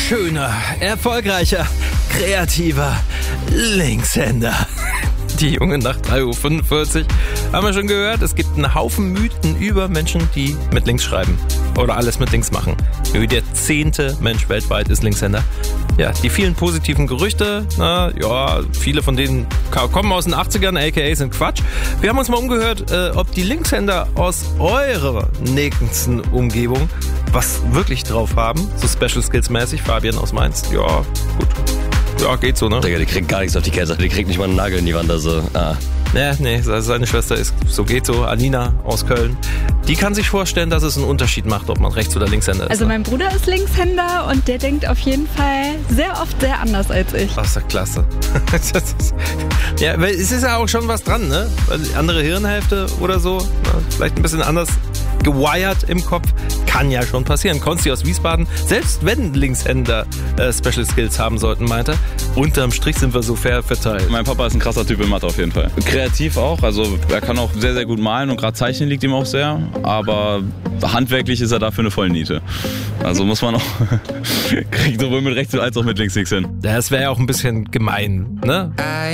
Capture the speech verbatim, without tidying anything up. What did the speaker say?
schöner, erfolgreicher, kreativer Linkshänder. Die Junge nach drei Uhr fünfundvierzig. Haben wir schon gehört, es gibt einen Haufen Mythen über Menschen, die mit links schreiben. Oder alles mit links machen. Wie der zehnte Mensch weltweit ist Linkshänder. Ja, die vielen positiven Gerüchte, na, ja, viele von denen kommen aus den achtzigern, aka sind Quatsch. Wir haben uns mal umgehört, äh, ob die Linkshänder aus eurer nächsten Umgebung was wirklich drauf haben. So Special Skills mäßig. Fabian aus Mainz. Ja, gut. Ja, geht so, ne? Digga, die kriegt gar nichts auf die Kette. Die kriegt nicht mal einen Nagel in die Wand, also, ah. Ja, nee, seine Schwester ist so geht so, Alina aus Köln. Die kann sich vorstellen, dass es einen Unterschied macht, ob man Rechts- oder Linkshänder ist. Also mein Bruder ist Linkshänder und der denkt auf jeden Fall sehr oft sehr anders als ich. Das ist ja klasse. Ja, weil es ist ja auch schon was dran, ne? Weil die andere Hirnhälfte oder so, na, vielleicht ein bisschen anders gewired im Kopf, kann ja schon passieren. Konsti aus Wiesbaden, selbst wenn Linkshänder äh, Special Skills haben sollten, meinte er, unterm Strich sind wir so fair verteilt. Mein Papa ist ein krasser Typ in Mathe auf jeden Fall. Kreativ auch, also er kann auch sehr, sehr gut malen und gerade Zeichnen liegt ihm auch sehr, aber handwerklich ist er dafür eine Vollniete. Also muss man auch, kriegt sowohl mit rechts als auch mit links nichts hin. Das wäre ja auch ein bisschen gemein, ne?